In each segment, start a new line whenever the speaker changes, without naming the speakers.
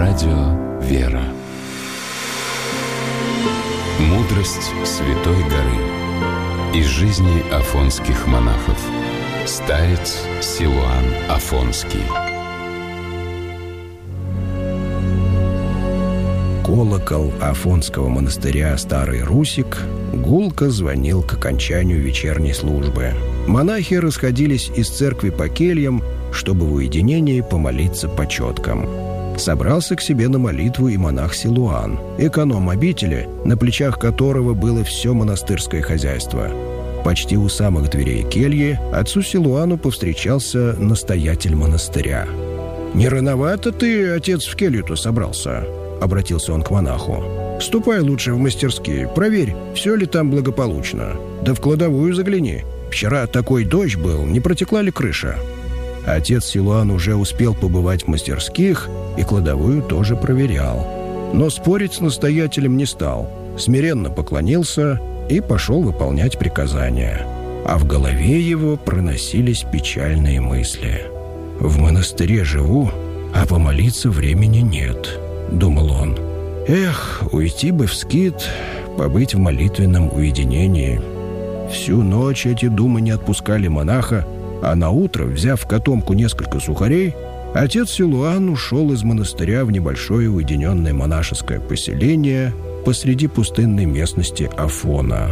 Радио «Вера». Мудрость Святой горы. Из жизни афонских монахов. Старец Силуан Афонский.
Колокол Афонского монастыря Старый Русик гулко звонил к окончанию вечерней службы. Монахи расходились из церкви по кельям, чтобы в уединении помолиться по четкам. Собрался к себе на молитву и монах Силуан, эконом обители, на плечах которого было все монастырское хозяйство. Почти у самых дверей кельи отцу Силуану повстречался настоятель монастыря. «Не рановато ты, отец, в келью-то собрался?» — обратился он к монаху. «Ступай лучше в мастерские, проверь, все ли там благополучно. Да в кладовую загляни. Вчера такой дождь был, не протекла ли крыша?» Отец Силуан уже успел побывать в мастерских и кладовую тоже проверял. Но спорить с настоятелем не стал, смиренно поклонился и пошел выполнять приказания. А в голове его проносились печальные мысли. «В монастыре живу, а помолиться времени нет», — думал он. «Эх, уйти бы в скит, побыть в молитвенном уединении». Всю ночь эти думы не отпускали монаха, а наутро, взяв в котомку несколько сухарей, отец Силуан ушел из монастыря в небольшое уединенное монашеское поселение посреди пустынной местности Афона.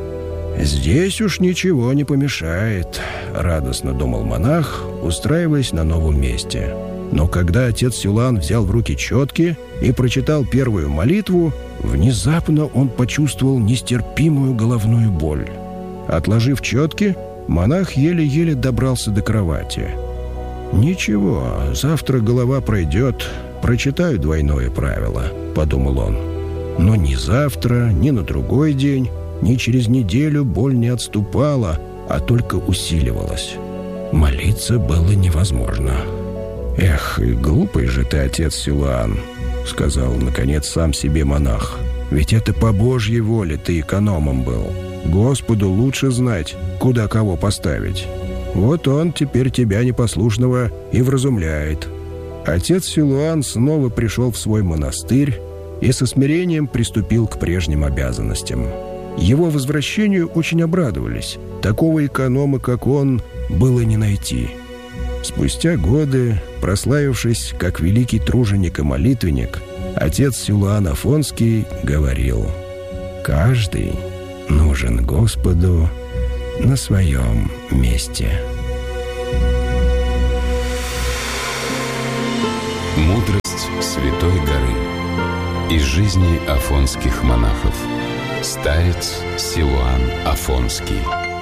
«Здесь уж ничего не помешает», — радостно думал монах, устраиваясь на новом месте. Но когда отец Силуан взял в руки четки и прочитал первую молитву, внезапно он почувствовал нестерпимую головную боль. Отложив четки, монах еле-еле добрался до кровати. «Ничего, завтра голова пройдет, прочитаю двойное правило», — подумал он. Но ни завтра, ни на другой день, ни через неделю боль не отступала, а только усиливалась. Молиться было невозможно. «Эх, и глупый же ты, отец Силуан», — сказал, наконец, сам себе монах. «Ведь это по Божьей воле ты экономом был. Господу лучше знать, куда кого поставить. Вот он теперь тебя, непослушного, и вразумляет». Отец Силуан снова пришел в свой монастырь и со смирением приступил к прежним обязанностям. Его возвращению очень обрадовались. Такого эконома, как он, было не найти. Спустя годы, прославившись как великий труженик и молитвенник, отец Силуан Афонский говорил: «Каждый нужен Господу на своем месте».
Мудрость Святой горы. Из жизни афонских монахов. Старец Силуан Афонский.